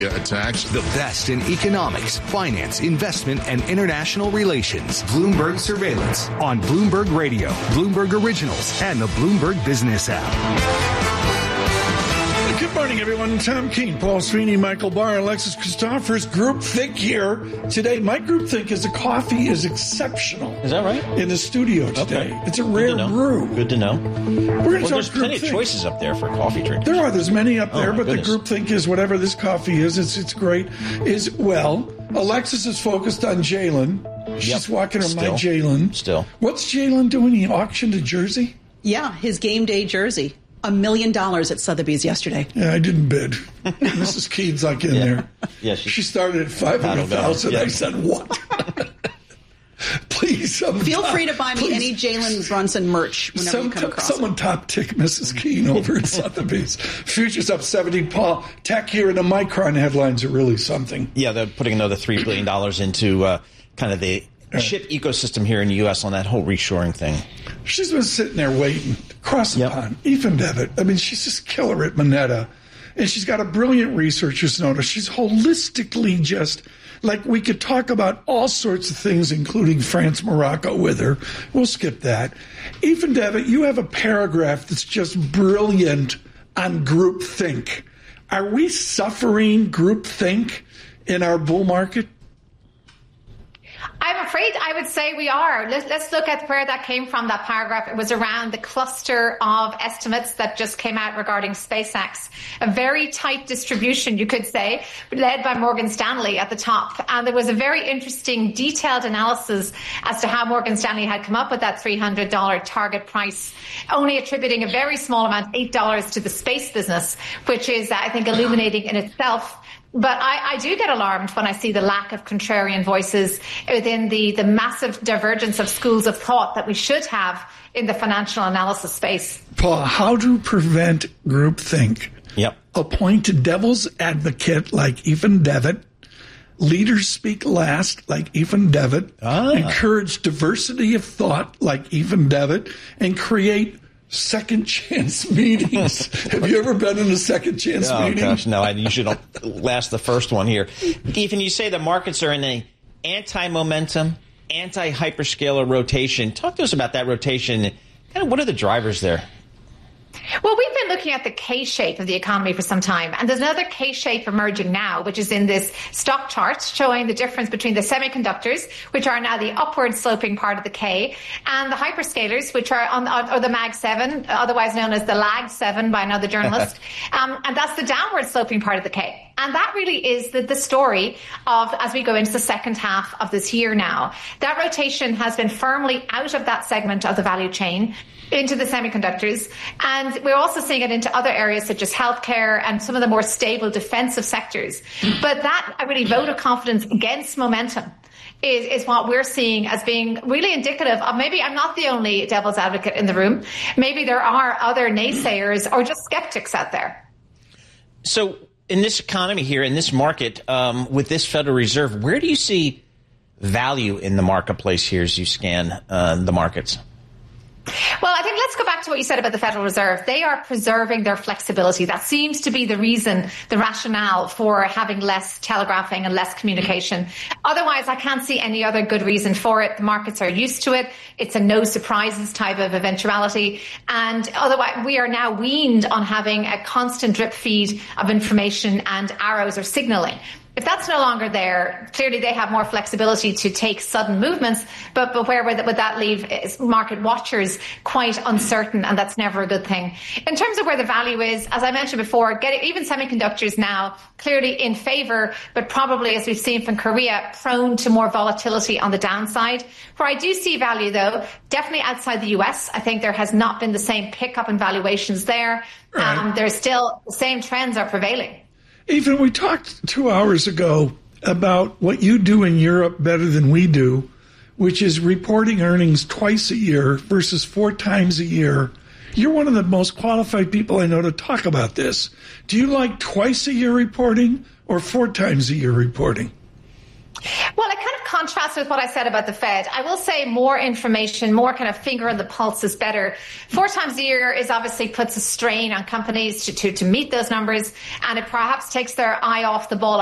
Attacks. The best in economics, finance, investment, and international relations. Bloomberg Surveillance on Bloomberg Radio, Bloomberg Originals, and the Bloomberg Business app. Good morning, everyone. Tom Keene, Paul Sweeney, Michael Barr, Alexis Christophers. Groupthink here today. My groupthink is the coffee is exceptional. Is that right? In the studio today. Okay. It's a rare brew. Good to know. There's plenty of choices up there for coffee drinkers. There are. There's many up there, but goodness. The groupthink is whatever this coffee is. It's great. Alexis is focused on Jalen. She's walking on my Jalen. Still. What's Jalen doing? He auctioned a jersey? Yeah, his game day jersey. $1 million at Sotheby's yesterday. Yeah, I didn't bid. Mrs. Keene's like in there. Yeah, she started at $500,000. I said, what? Please, feel free to buy me any Jalen Brunson merch whenever you come across someone top tick Mrs. Keene over at Sotheby's. Futures up 70. Paul, tech here in the Micron headlines are really something. Yeah, they're putting another $3 billion into kind of the chip ecosystem here in the U.S. on that whole reshoring thing. She's been sitting there waiting across the pond. Ethan Devitt. I mean, she's just killer at Moneta. And she's got a brilliant researcher's notice. She's holistically just, like, we could talk about all sorts of things, including France, Morocco with her. We'll skip that. Ethan Devitt, you have a paragraph that's just brilliant on groupthink. Are we suffering groupthink in our bull market? I'm afraid I would say we are. Let's look at where that came from, that paragraph. It was around the cluster of estimates that just came out regarding SpaceX. A very tight distribution, you could say, led by Morgan Stanley at the top. And there was a very interesting detailed analysis as to how Morgan Stanley had come up with that $300 target price, only attributing a very small amount, $8, to the space business, which is, I think, illuminating in itself. But I do get alarmed when I see the lack of contrarian voices within the massive divergence of schools of thought that we should have in the financial analysis space. Paul, how to prevent groupthink? Yep. Appoint a devil's advocate like Ethan Devitt. Leaders speak last like Ethan Devitt. Encourage diversity of thought like Ethan Devitt. And create second chance meetings. Have you ever been in a second chance meeting? Oh, gosh, no. You should last the first one here. Ethan, you say the markets are in a anti-momentum, anti-hyperscaler rotation. Talk to us about that rotation. Kind of what are the drivers there? Well, we've been looking at the K-shape of the economy for some time, and there's another K-shape emerging now, which is in this stock chart showing the difference between the semiconductors, which are now the upward sloping part of the K, and the hyperscalers, which are or the Mag 7, otherwise known as the Lag 7 by another journalist, and that's the downward sloping part of the K. And that really is the story of as we go into the second half of this year now. That rotation has been firmly out of that segment of the value chain into the semiconductors. And we're also seeing it into other areas such as healthcare and some of the more stable defensive sectors. But that, I really vote of confidence against momentum is what we're seeing as being really indicative of maybe I'm not the only devil's advocate in the room. Maybe there are other naysayers or just skeptics out there. So in this economy here, in this market, with this Federal Reserve, where do you see value in the marketplace here as you scan the markets? Well, I think let's go back to what you said about the Federal Reserve. They are preserving their flexibility. That seems to be the reason, the rationale for having less telegraphing and less communication. Otherwise, I can't see any other good reason for it. The markets are used to it. It's a no surprises type of eventuality. And otherwise, we are now weaned on having a constant drip feed of information and arrows or signaling. If that's no longer there, clearly they have more flexibility to take sudden movements, but where would that leave market watchers quite uncertain, and that's never a good thing. In terms of where the value is, as I mentioned before, even semiconductors now clearly in favor, but probably, as we've seen from Korea, prone to more volatility on the downside. Where I do see value, though, definitely outside the US. I think there has not been the same pickup in valuations there. Right. There's still the same trends are prevailing. Ethan, we talked 2 hours ago about what you do in Europe better than we do, which is reporting earnings twice a year versus 4 times a year. You're one of the most qualified people I know to talk about this. Do you like twice a year reporting or 4 times a year reporting? Well, it kind of contrasts with what I said about the Fed. I will say more information, more kind of finger on the pulse is better. 4 times a year is obviously puts a strain on companies to meet those numbers, and it perhaps takes their eye off the ball